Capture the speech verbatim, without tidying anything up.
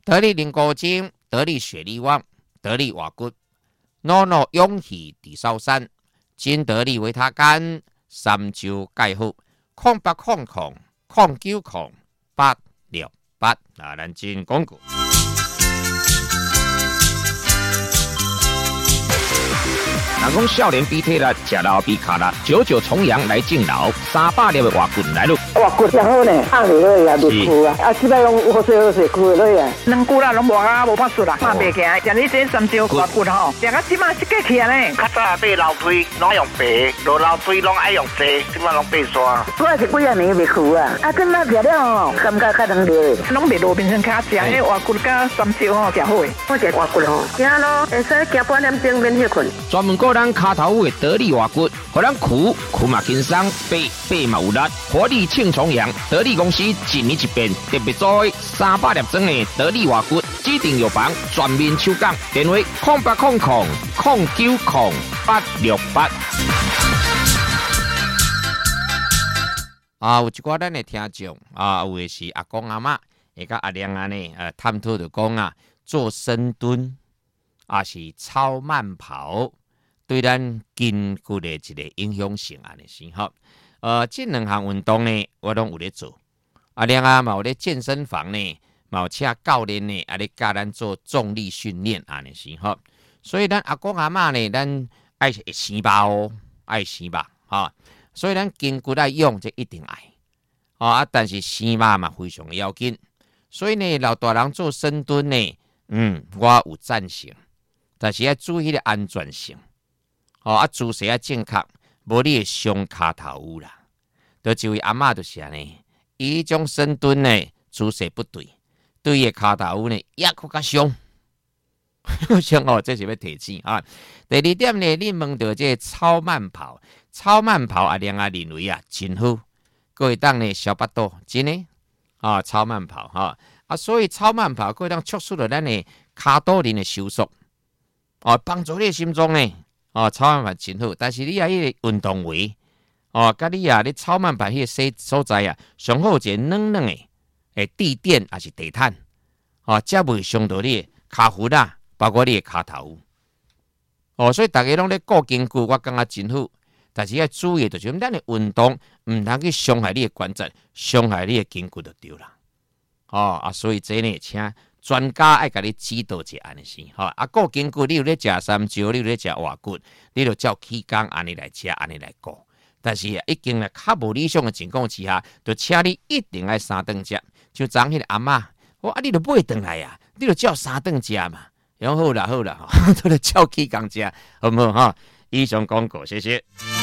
得力灵骨精，得力血力旺，得力瓦骨，诺诺勇气地烧山，金得力维他干，三周盖好，空八空空，空九空，八六八，啊，咱进广告。 人讲少年比体力，食老比卡力，九九重阳来敬老，三百粒的活棍来咯。 活棍真好呢，放落去也袂枯啊，啊，即摆拢好水好水枯落去啊。 两久啦，拢无啊，无法术啦，慢袂起来。像你这三招活棍吼，食到即摆一个起来呢。 较早买楼梯拢用白，落楼梯拢爱用细，即摆拢白刷。 我是几啊年袂枯啊，啊，今仔食了吼，感觉较能热。 拢袂路变成较食，迄活棍甲三招吼，食好诶。 我食活棍吼，行咯，会使行半点钟免歇困。 专门顾咱骹头的得力活骨，互咱苦苦嘛轻松，背背嘛有力，活力庆重阳。得力公司一年一变，特别做三百粒装的得力活骨，指定药房全面抽奖，电话空八空空空九空八六八。 啊，有一寡咱的听众啊，有的是阿公阿嬷，会甲阿娘安尼呃探讨着讲啊，做深蹲啊是超慢跑。对咱筋骨的一个影响性安尼是吼，呃，这两项运动呢，我拢有咧做。啊，另外嘛有咧健身房呢，嘛有请教练呢，啊咧教咱做重力训练安尼是吼。所以咱阿公阿嬷呢，咱爱生肉哦，爱生肉哈。所以咱筋骨来用，这一定爱。哦啊，但是生肉嘛非常要紧。所以呢，老大人做深蹲呢，嗯，我有赞成，但是要注意的安全性。哦啊，姿势要正确，无你会伤骹头啦。就一位阿嬷就是安尼，伊种深蹲呢姿势不对，对伊骹头呢也佫较伤。伤哦，这是要提醒啊。第二点呢，你问到这超慢跑，超慢跑啊，另外认为啊真好，各位当呢小巴肚真的啊，超慢跑哈啊，所以超慢跑各位当促使了咱的骹肚里的收缩，哦，帮助你的心脏呢。哦，超慢跑真好，但是你啊，迄个运动位哦，甲你啊，你超慢跑迄个所在啊，上好一个软软的诶地垫还是地毯，哦，才袂伤到你的骹骨啦，包括你的骹头。哦，所以大家拢咧顾筋骨，我感觉真好，但是要注意，就是咱的运动唔通去伤害你的关节，伤害你的筋骨就对啦。哦啊，所以这呢，请专家爱甲你指导一下安尼是，吼啊，顾筋骨，你有咧食三招，你有咧食活骨，你就照起工安尼来食，安尼来顾。但是啊，已经咧较无理想的情况之下，就请你一定爱三顿食。就昨迄个阿嬷，我啊，你就买顿来啊，你就照三顿食嘛。然后好啦好啦，吼，都咧照起工食，好唔好哈？以上广告，谢谢。